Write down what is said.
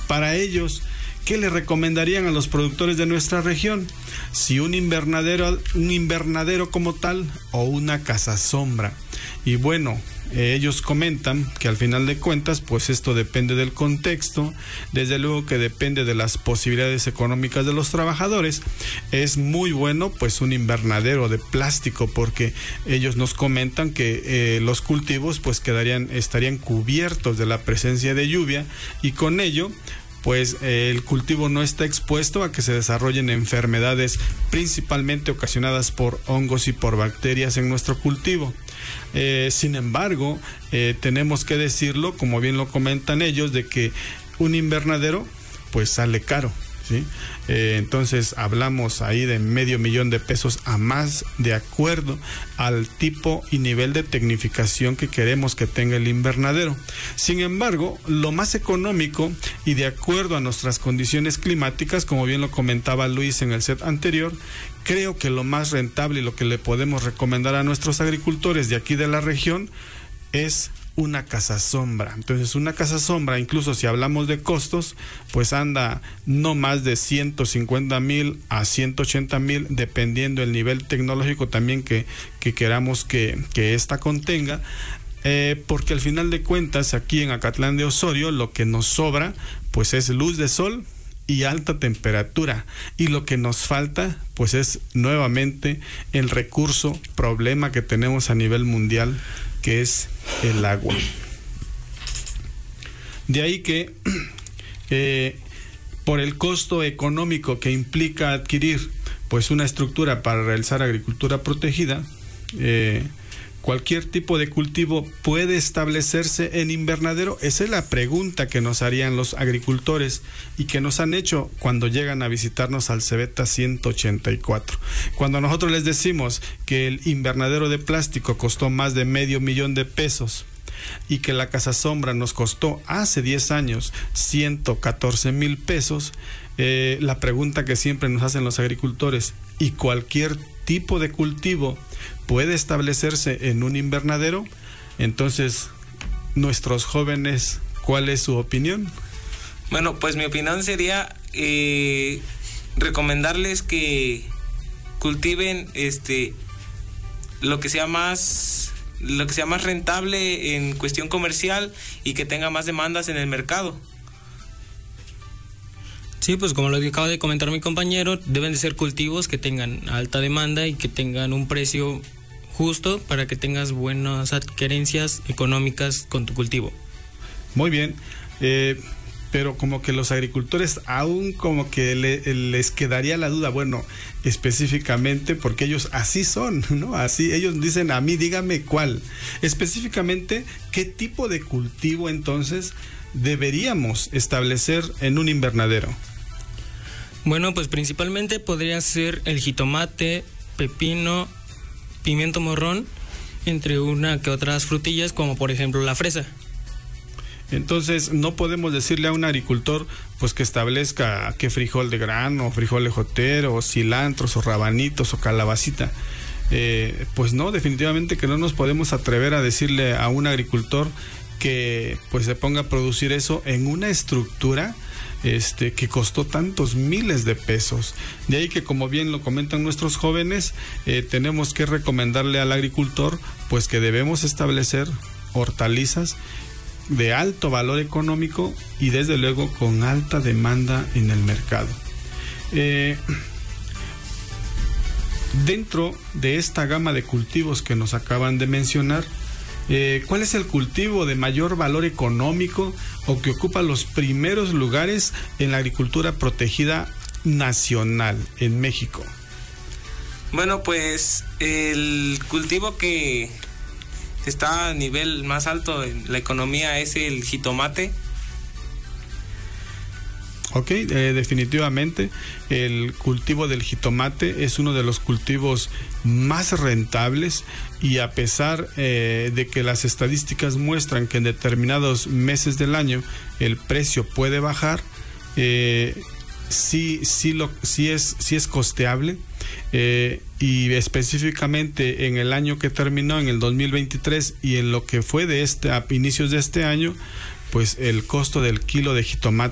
Para ellos, ¿qué le recomendarían a los productores de nuestra región? Si un invernadero como tal o una casa sombra. Y bueno, ellos comentan que al final de cuentas, pues esto depende del contexto, desde luego que depende de las posibilidades económicas de los trabajadores. Es muy bueno pues un invernadero de plástico, porque ellos nos comentan que los cultivos pues estarían cubiertos de la presencia de lluvia, y con ello pues el cultivo no está expuesto a que se desarrollen enfermedades principalmente ocasionadas por hongos y por bacterias en nuestro cultivo. Sin embargo, tenemos que decirlo, como bien lo comentan ellos, de que un invernadero pues sale caro, ¿sí? Entonces hablamos ahí de $500,000 de pesos a más, de acuerdo al tipo y nivel de tecnificación que queremos que tenga el invernadero. Sin embargo, lo más económico y de acuerdo a nuestras condiciones climáticas, como bien lo comentaba Luis en el set anterior, creo que lo más rentable y lo que le podemos recomendar a nuestros agricultores de aquí de la región es una casa sombra. Entonces, una casa sombra, incluso si hablamos de costos, pues anda no más de 150,000 a 180,000, dependiendo el nivel tecnológico también que queramos que esta contenga. Porque al final de cuentas, aquí en Acatlán de Osorio, lo que nos sobra pues es luz de sol y alta temperatura, y lo que nos falta pues es nuevamente el recurso problema que tenemos a nivel mundial, que es el agua. De ahí que por el costo económico que implica adquirir pues una estructura para realizar agricultura protegida, cualquier tipo de cultivo puede establecerse en invernadero. Esa es la pregunta que nos harían los agricultores y que nos han hecho cuando llegan a visitarnos al Cebeta 184. Cuando nosotros les decimos que el invernadero de plástico costó más de $500,000 de pesos y que la casa sombra nos costó hace 10 años $114,000 pesos, la pregunta que siempre nos hacen los agricultores: ¿y cualquier tipo de cultivo puede establecerse en un invernadero? Entonces, nuestros jóvenes, ¿cuál es su opinión? Bueno, pues mi opinión sería recomendarles que cultiven lo que sea más rentable en cuestión comercial y que tenga más demandas en el mercado. Sí, pues como lo que acaba de comentar mi compañero, deben de ser cultivos que tengan alta demanda y que tengan un precio justo para que tengas buenas adquiriencias económicas con tu cultivo. Muy bien, pero como que los agricultores aún como que les quedaría la duda, bueno, específicamente, porque ellos así son, ¿no? Así, ellos dicen a mí, dígame cuál. Específicamente, ¿qué tipo de cultivo entonces deberíamos establecer en un invernadero? Bueno, pues principalmente podría ser el jitomate, pepino, pimiento morrón, entre una que otras frutillas, como por ejemplo la fresa. Entonces, no podemos decirle a un agricultor pues que establezca que frijol de grano, frijol ejotero, o cilantros, o rabanitos, o calabacita. Pues no, definitivamente que no nos podemos atrever a decirle a un agricultor que pues se ponga a producir eso en una estructura que costó tantos miles de pesos. De ahí que, como bien lo comentan nuestros jóvenes, tenemos que recomendarle al agricultor pues que debemos establecer hortalizas de alto valor económico y desde luego con alta demanda en el mercado. Dentro de esta gama de cultivos que nos acaban de mencionar, ¿cuál es el cultivo de mayor valor económico o que ocupa los primeros lugares en la agricultura protegida nacional en México? Bueno, pues el cultivo que está a nivel más alto en la economía es el jitomate. Ok, definitivamente el cultivo del jitomate es uno de los cultivos más rentables, y a pesar de que las estadísticas muestran que en determinados meses del año el precio puede bajar, sí es costeable, y específicamente en el año que terminó, en el 2023, y en lo que fue a inicios de este año, pues el costo del kilo de jitomate